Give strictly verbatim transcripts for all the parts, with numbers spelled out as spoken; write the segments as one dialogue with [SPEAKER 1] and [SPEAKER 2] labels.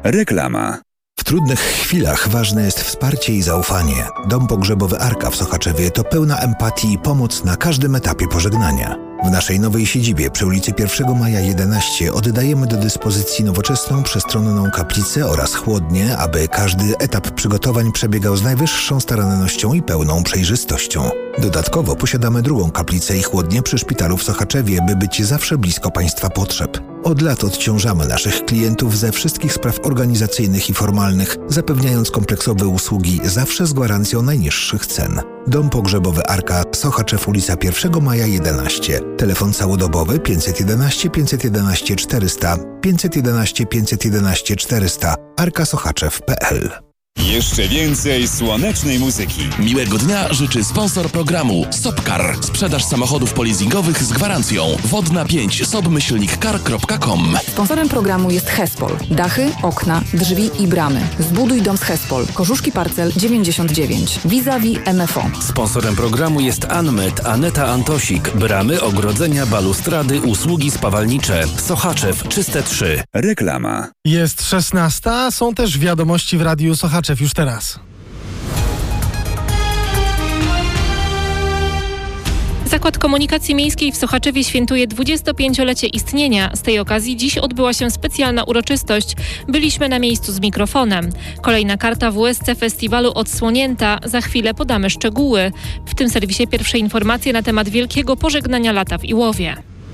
[SPEAKER 1] Reklama.
[SPEAKER 2] W trudnych chwilach ważne jest wsparcie i zaufanie. Dom pogrzebowy Arka w Sochaczewie to pełna empatii i pomoc na każdym etapie pożegnania. W naszej nowej siedzibie przy ulicy pierwszego maja jedenaście oddajemy do dyspozycji nowoczesną, przestronną kaplicę oraz chłodnię, aby każdy etap przygotowań przebiegał z najwyższą starannością i pełną przejrzystością. Dodatkowo posiadamy drugą kaplicę i chłodnię przy szpitalu w Sochaczewie, by być zawsze blisko Państwa potrzeb. Od lat odciążamy naszych klientów ze wszystkich spraw organizacyjnych i formalnych, zapewniając kompleksowe usługi zawsze z gwarancją najniższych cen. Dom pogrzebowy Arka, Sochaczew, ulica pierwszego maja jedenaście. Telefon całodobowy pięćset jedenaście pięćset jedenaście czterysta, pięćset jedenaście pięćset jedenaście czterysta, arkassochaczew kropka p l.
[SPEAKER 1] Jeszcze więcej słonecznej muzyki.
[SPEAKER 3] Miłego dnia życzy sponsor programu Sopcar. Sprzedaż samochodów polizingowych z gwarancją. Wodna pięć sobmyślnik car kropka com.
[SPEAKER 4] Sponsorem programu jest Hespol. Dachy, okna, drzwi i bramy. Zbuduj dom z Hespol. Korzuszki Parcel dziewięćdziesiąt dziewięć. Vis-a-vis M F O.
[SPEAKER 5] Sponsorem programu jest Anmet, Aneta Antosik. Bramy, ogrodzenia, balustrady, usługi spawalnicze. Sochaczew Czyste trzy.
[SPEAKER 1] Reklama.
[SPEAKER 6] Jest szesnasta, są też wiadomości w Radiu Sochaczew już teraz.
[SPEAKER 7] Zakład Komunikacji Miejskiej w Sochaczewie świętuje dwudziestopięciolecie istnienia. Z tej okazji dziś odbyła się specjalna uroczystość. Byliśmy na miejscu z mikrofonem. Kolejna karta W S C Festiwalu odsłonięta. Za chwilę podamy szczegóły. W tym serwisie pierwsze informacje na temat wielkiego pożegnania lata w Iłowie.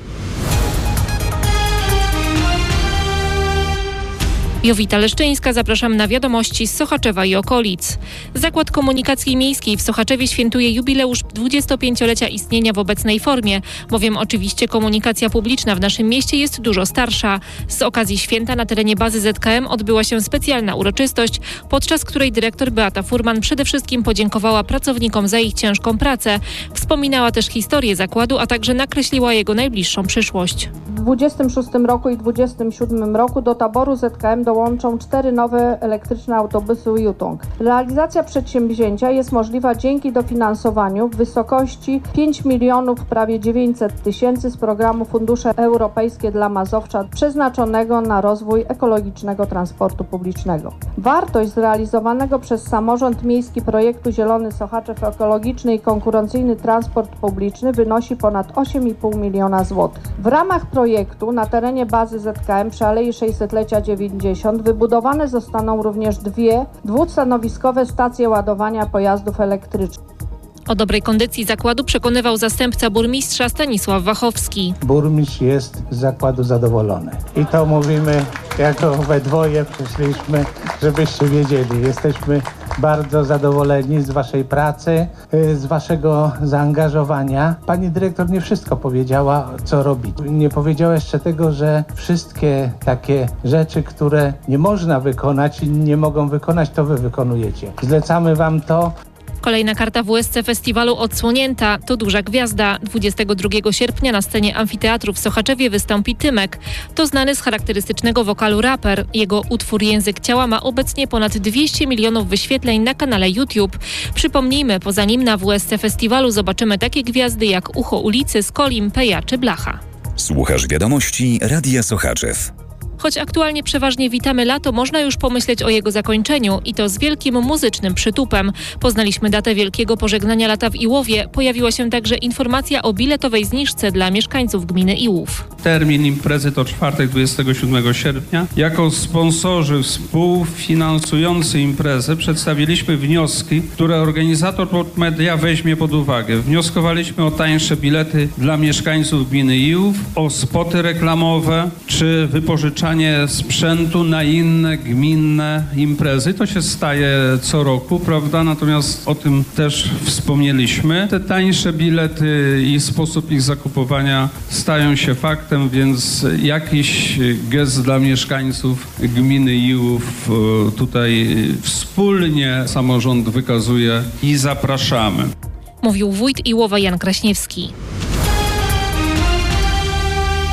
[SPEAKER 7] Jowita Leszczyńska, zapraszam na wiadomości z Sochaczewa i okolic. Zakład Komunikacji Miejskiej w Sochaczewie świętuje jubileusz dwudziestopięciolecia istnienia w obecnej formie, bowiem oczywiście komunikacja publiczna w naszym mieście jest dużo starsza. Z okazji święta na terenie bazy Z K M odbyła się specjalna uroczystość, podczas której dyrektor Beata Furman przede wszystkim podziękowała pracownikom za ich ciężką pracę. Wspominała też historię zakładu, a także nakreśliła jego najbliższą przyszłość.
[SPEAKER 8] W dwudziestym szóstym roku i dwudziestym siódmym roku do taboru Z K M dołączą cztery nowe elektryczne autobusy Yutong. Realizacja przedsięwzięcia jest możliwa dzięki dofinansowaniu w wysokości pięć milionów prawie dziewięćset tysięcy z programu Fundusze Europejskie dla Mazowsza przeznaczonego na rozwój ekologicznego transportu publicznego. Wartość zrealizowanego przez samorząd miejski projektu Zielony Sochaczew Ekologiczny i Konkurencyjny Transport Publiczny wynosi ponad osiem i pół miliona złotych. W ramach projektu na terenie bazy Z K M przy Alei sześćsetlecia dziewięćdziesiąt wybudowane zostaną również dwie dwustanowiskowe stacje ładowania pojazdów elektrycznych.
[SPEAKER 7] O dobrej kondycji zakładu przekonywał zastępca burmistrza Stanisław Wachowski.
[SPEAKER 9] Burmistrz jest z zakładu zadowolony. I to mówimy, jako we dwoje przyszliśmy, żebyście wiedzieli. Jesteśmy bardzo zadowoleni z waszej pracy, z waszego zaangażowania. Pani dyrektor nie wszystko powiedziała, co robić. Nie powiedziała jeszcze tego, że wszystkie takie rzeczy, które nie można wykonać i nie mogą wykonać, to wy wykonujecie. Zlecamy wam to.
[SPEAKER 7] Kolejna karta W S C Festiwalu odsłonięta. To duża gwiazda. dwudziestego drugiego sierpnia na scenie Amfiteatru w Sochaczewie wystąpi Tymek. To znany z charakterystycznego wokalu raper. Jego utwór Język Ciała ma obecnie ponad dwieście milionów wyświetleń na kanale YouTube. Przypomnijmy, poza nim na W S C Festiwalu zobaczymy takie gwiazdy jak Ucho Ulicy, Skolim, Peja czy Blacha.
[SPEAKER 1] Słuchasz wiadomości Radia Sochaczew.
[SPEAKER 7] Choć aktualnie przeważnie witamy lato, można już pomyśleć o jego zakończeniu i to z wielkim muzycznym przytupem. Poznaliśmy datę wielkiego pożegnania lata w Iłowie. Pojawiła się także informacja o biletowej zniżce dla mieszkańców gminy Iłów.
[SPEAKER 10] Termin imprezy to czwartek, dwudziestego siódmego sierpnia. Jako sponsorzy współfinansujący imprezę przedstawiliśmy wnioski, które organizator Media weźmie pod uwagę. Wnioskowaliśmy o tańsze bilety dla mieszkańców gminy Iłów, o spoty reklamowe czy wypożyczanie sprzętu na inne gminne imprezy. To się staje co roku, prawda? Natomiast o tym też wspomnieliśmy. Te tańsze bilety i sposób ich zakupowania stają się faktem, więc jakiś gest dla mieszkańców gminy Iłów tutaj wspólnie samorząd wykazuje i zapraszamy.
[SPEAKER 7] Mówił wójt Iłowa Jan Kraśniewski.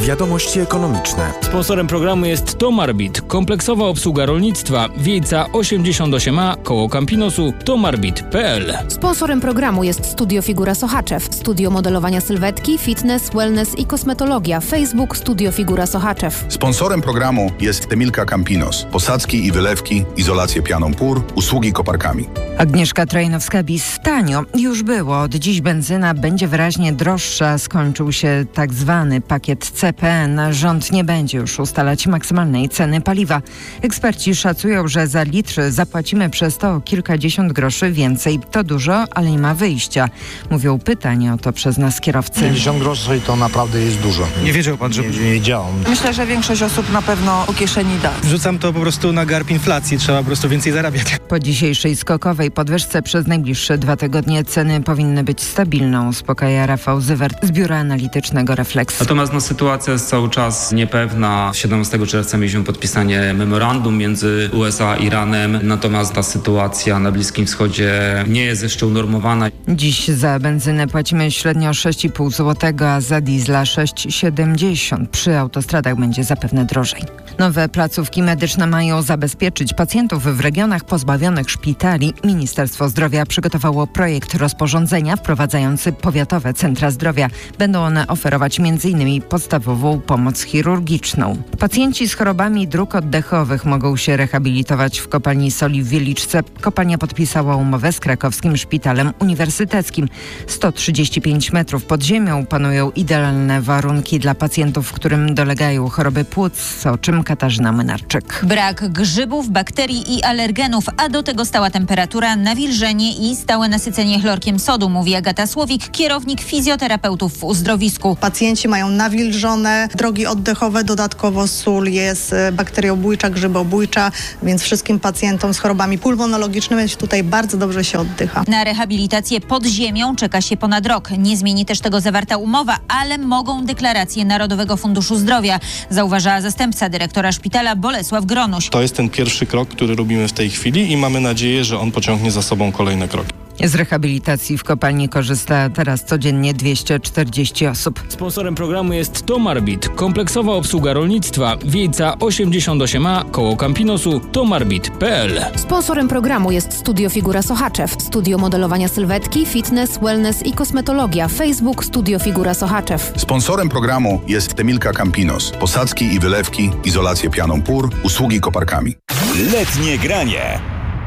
[SPEAKER 11] Wiadomości ekonomiczne.
[SPEAKER 12] Sponsorem programu jest Tomarbit, kompleksowa obsługa rolnictwa, Wiejca osiemdziesiąt osiem A, koło Campinosu, tomarbit kropka p l.
[SPEAKER 13] Sponsorem programu jest Studio Figura Sochaczew, studio modelowania sylwetki, fitness, wellness i kosmetologia. Facebook Studio Figura Sochaczew.
[SPEAKER 14] Sponsorem programu jest Temilka Campinos, posadzki i wylewki, izolację pianą pór, usługi koparkami.
[SPEAKER 15] Agnieszka Trajnowska-Bis. Tanio już było. Od dziś benzyna będzie wyraźnie droższa. Skończył się tak zwany pakiet C P N. Rząd nie będzie już ustalać maksymalnej ceny paliwa. Eksperci szacują, że za litr zapłacimy przez to kilkadziesiąt groszy więcej. To dużo, ale nie ma wyjścia. Mówią pytanie o to przez nas kierowcy.
[SPEAKER 16] pięćdziesiąt groszy to naprawdę jest dużo.
[SPEAKER 17] Nie wiedział pan, że
[SPEAKER 16] nie, nie wiedziałem.
[SPEAKER 18] Myślę, że większość osób na pewno po kieszeni da.
[SPEAKER 17] Wrzucam to po prostu na garb inflacji. Trzeba po prostu więcej zarabiać.
[SPEAKER 15] Po dzisiejszej skokowej podwyżce przez najbliższe dwa tygodnie ceny powinny być stabilne, uspokaja Rafał Zywert z Biura Analitycznego Refleks.
[SPEAKER 19] Natomiast no, sytuacja jest cały czas niepewna. siedemnastego czerwca mieliśmy podpisanie memorandum między U S A a Iranem, natomiast ta sytuacja na Bliskim Wschodzie nie jest jeszcze unormowana.
[SPEAKER 15] Dziś za benzynę płacimy średnio sześć i pół złotego, a za diesla sześć siedemdziesiąt. Przy autostradach będzie zapewne drożej. Nowe placówki medyczne mają zabezpieczyć pacjentów w regionach pozbawionych szpitali. Ministerstwo Zdrowia przygotowało projekt rozporządzenia wprowadzający powiatowe centra zdrowia. Będą one oferować między innymi podstawową pomoc chirurgiczną. Pacjenci z chorobami dróg oddechowych mogą się rehabilitować w kopalni soli w Wieliczce. Kopalnia podpisała umowę z krakowskim szpitalem uniwersyteckim. sto trzydzieści pięć metrów pod ziemią panują idealne warunki dla pacjentów, którym dolegają choroby płuc, o czym Katarzyna Mynarczyk.
[SPEAKER 20] Brak grzybów, bakterii i alergenów, a do tego stała temperatura, nawilżenie i stałe nasycenie chlorkiem sodu, mówi Agata Słowik, kierownik fizjoterapeutów w uzdrowisku.
[SPEAKER 21] Pacjenci mają nawilżone drogi oddechowe, dodatkowo sól jest bakteriobójcza, grzybobójcza, więc wszystkim pacjentom z chorobami pulmonologicznymi tutaj bardzo dobrze się oddycha.
[SPEAKER 20] Na rehabilitację pod ziemią czeka się ponad rok. Nie zmieni też tego zawarta umowa, ale mogą deklaracje Narodowego Funduszu Zdrowia, zauważa zastępca dyrektora szpitala Bolesław Gronuś.
[SPEAKER 22] To jest ten pierwszy krok, który robimy w tej chwili i mamy nadzieję, że on pociągnie za sobą kolejne kroki.
[SPEAKER 15] Z rehabilitacji w kopalni korzysta teraz codziennie dwieście czterdzieści osób.
[SPEAKER 12] Sponsorem programu jest Tomarbit, kompleksowa obsługa rolnictwa, Wiejca osiemdziesiąt osiem A, koło Campinosu, tomarbit kropka p l.
[SPEAKER 13] Sponsorem programu jest Studio Figura Sochaczew, studio modelowania sylwetki, fitness, wellness i kosmetologia. Facebook Studio Figura Sochaczew.
[SPEAKER 14] Sponsorem programu jest Temilka Campinos, posadzki i wylewki, izolację pianą pór, usługi koparkami.
[SPEAKER 1] Letnie granie.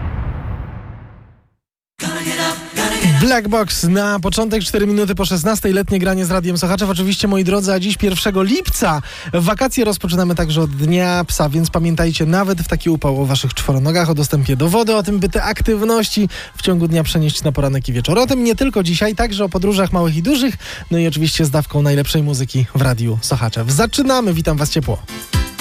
[SPEAKER 6] Black Box na początek, cztery minuty po szesnastej, letnie granie z Radiem Sochaczew. Oczywiście, moi drodzy, a dziś pierwszego lipca. Wakacje rozpoczynamy także od Dnia Psa, więc pamiętajcie nawet w taki upał o waszych czworonogach, o dostępie do wody, o tym, by te aktywności w ciągu dnia przenieść na poranek i wieczór. O tym nie tylko dzisiaj, także o podróżach małych i dużych, no i oczywiście z dawką najlepszej muzyki w Radiu Sochaczew. Zaczynamy, witam was ciepło.